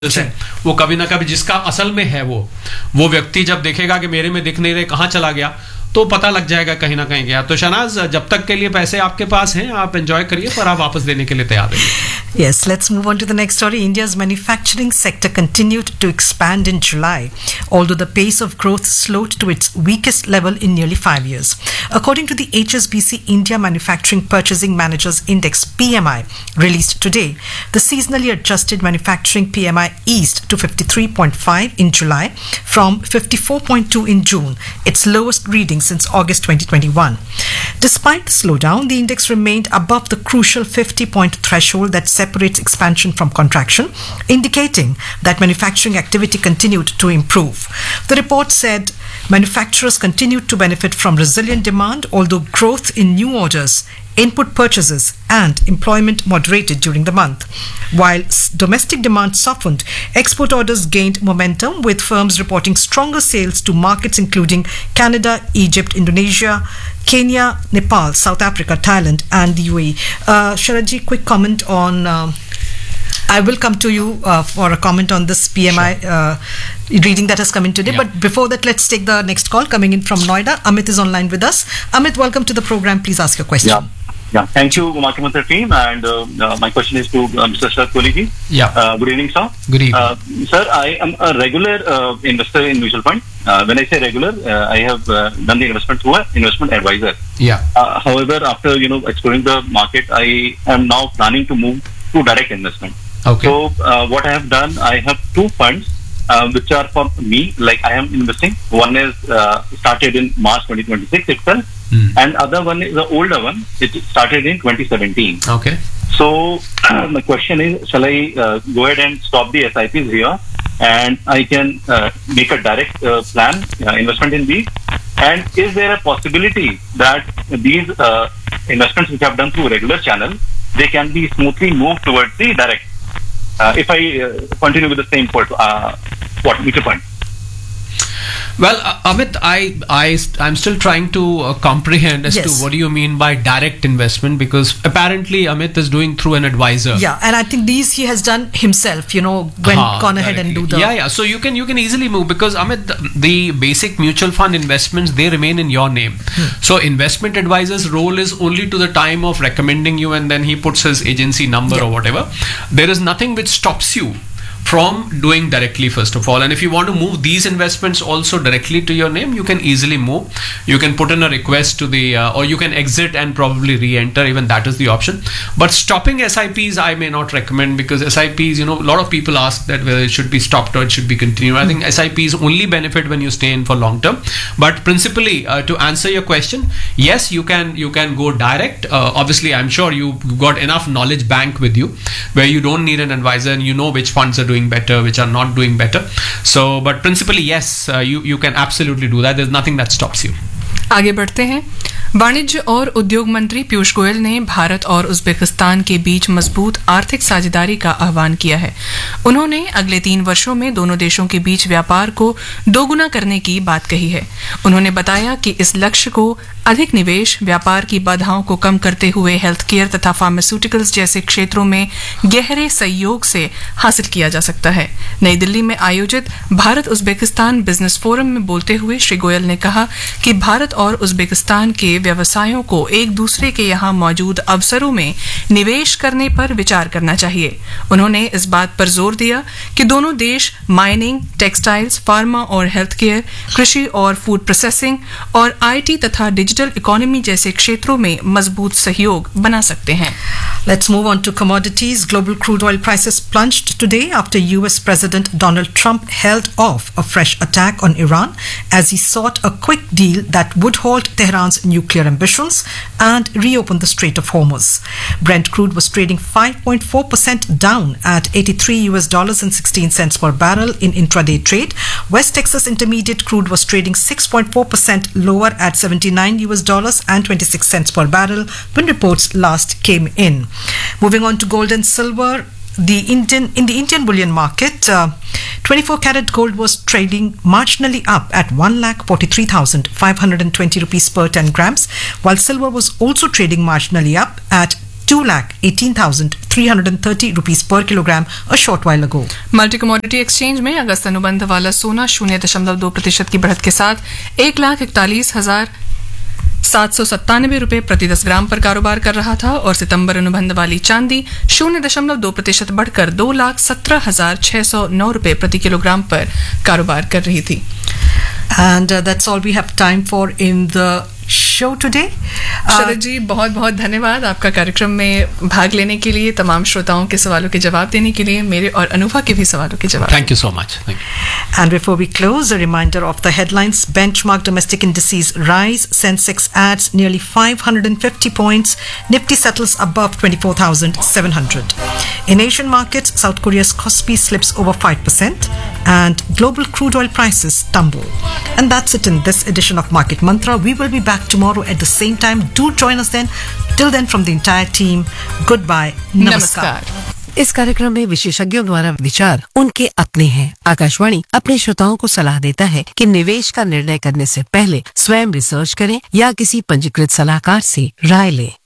है वो कभी ना कभी जिसका असल में है वो व्यक्ति जब देखेगा कि मेरे में दिख नहीं रहे कहाँ चला गया तो पता लग जाएगा कहीं ना कहीं गया. तो शहनाज जब तक के लिए पैसे आपके पास हैं आप एंजॉय करिए पर आप वापस देने के लिए तैयार रहिए. Yes, let's move on to the next story. India's manufacturing sector continued to expand in July, although the pace of growth slowed to its weakest level in nearly 5 years. According to the HSBC India Manufacturing Purchasing Managers Index (PMI) released today, the seasonally adjusted manufacturing PMI eased to 53.5 in July from 54.2 in June, its lowest reading since August 2021. Despite the slowdown, the index remained above the crucial 50-point threshold that separates expansion from contraction, indicating that manufacturing activity continued to improve. The report said manufacturers continued to benefit from resilient demand, although growth in new orders, input purchases and employment moderated during the month. While domestic demand softened, export orders gained momentum, with firms reporting stronger sales to markets including Canada, Egypt, Indonesia, Kenya, Nepal, South Africa, Thailand and the UAE. Sharadji, quick comment on... I will come to you for a comment on this PMI reading that has come in today. Yeah. But before that, let's take the next call coming in from Noida. Amit is online with us. Amit, welcome to the program. Please ask your question. Yeah. Thank you, Market Mantra team. And my question is to Mr. Sharath Kohli ji. Yeah. Good evening, sir. Good evening. Sir, I am a regular investor in mutual fund. When I say regular, I have done the investment through an investment advisor. Yeah. However, after exploring the market, I am now planning to move to direct investment. Okay. So what I have done, I have two funds which are for me, like I am investing. One is started in March 2026 itself, and other one is the older one. It started in 2017. Okay. So my question is, shall I go ahead and stop the SIPs here, and I can make a direct plan investment in these? And is there a possibility that these investments which I have done through regular channel, they can be smoothly moved towards the direct? If I continue with the same mutual fund. Well, Amit, I'm still trying to comprehend as to what do you mean by direct investment, because apparently Amit is doing through an advisor. Yeah, and I think these he has done himself, gone ahead and do the... Yeah, so you can easily move, because Amit, the basic mutual fund investments, they remain in your name. So investment advisor's role is only to the time of recommending you, and then he puts his agency number or whatever. There is nothing which stops you from doing directly, first of all. And if you want to move these investments also directly to your name, you can easily move. You can put in a request to the or you can exit and probably re-enter. Even that is the option. But stopping SIPs I may not recommend, because SIPs, a lot of people ask that whether it should be stopped or it should be continued. I think SIPs only benefit when you stay in for long term. But principally, to answer your question, yes, you can go direct. Obviously, I'm sure you've got enough knowledge bank with you where you don't need an advisor, and you know which funds are doing better, which are not doing better. So, but principally, yes, you can absolutely do that. There's nothing that stops you. आगे बढ़ते हैं. वाणिज्य और उद्योग मंत्री पीयूष गोयल ने भारत और Uzbekistan के बीच मजबूत आर्थिक साझेदारी का आह्वान किया है. उन्होंने अगले 3 वर्षों में दोनों देशों के बीच व्यापार को दोगुना करने की बात कही है. उन्होंने बताया कि इस लक्ष्य को अधिक निवेश, व्यापार की बाधाओं को कम करते हुए हेल्थ केयर तथा फार्मास्यूटिकल्स जैसे क्षेत्रों में गहरे सहयोग से हासिल किया जा सकता है. नई दिल्ली में आयोजित भारत उज्बेकिस्तान बिजनेस फोरम में बोलते हुए श्री गोयल ने कहा कि भारत और उज्बेकिस्तान के व्यवसायों को एक दूसरे के यहाँ मौजूद अवसरों में निवेश करने पर विचार करना चाहिए. उन्होंने इस बात पर जोर दिया कि दोनों देश माइनिंग, टेक्सटाइल्स, फार्मा और हेल्थ केयर, कृषि और फूड प्रोसेसिंग और आईटी तथा डिजिटल इकोनॉमी जैसे क्षेत्रों में मजबूत सहयोग बना सकते हैं. Let's move on to commodities. Global crude oil prices plunged today after US President Donald Trump held off a fresh attack on Iran as he sought a quick deal that would halt Tehran's nuclear ambitions and reopen the Strait of Hormuz. Brent crude was trading 5.4% down at $83.16 per barrel in intraday trade. West Texas Intermediate crude was trading 6.4% lower at $79.26 per barrel when reports last came in. Moving on to gold and silver. In the Indian bullion market, 24 karat gold was trading marginally up at 1,43,520 rupees per 10 grams, while silver was also trading marginally up at 2,18,330 rupees per kilogram a short while ago. Multi commodity exchange में अगस्त अनुबंध वाला सोना 0.2% की बढ़त के साथ 1,41,797 रुपए प्रति 10 ग्राम पर कारोबार कर रहा था और सितंबर अनुबंध वाली चांदी 0.2% बढ़कर 2,17,609 रुपए प्रति किलोग्राम पर कारोबार कर रही थी. And that's all we have time for in the show today. शरद जी, बहुत बहुत धन्यवाद आपका कार्यक्रम में भाग लेने के लिए, तमाम श्रोताओं के सवालों के जवाब देने के लिए, मेरे और अनुभा के भी सवालों के जवाब. Thank you so much. Thank you. And before we close, a reminder of the headlines. Benchmark domestic indices rise. Sensex adds nearly 550 points. Nifty settles above 24,700. In Asian markets, South Korea's Kospi slips over 5% and global crude oil prices tumble. And that's it in this edition of Market Mantra. We will be back tomorrow at the same time. Do join us then. Till then, from the entire team, goodbye. Namaskar. इस कार्यक्रम में विशेषज्ञों द्वारा विचार उनके अपने हैं. आकाशवाणी अपने श्रोताओं को सलाह देता है कि निवेश का निर्णय करने से पहले स्वयं रिसर्च करें या किसी पंजीकृत सलाहकार से राय लें.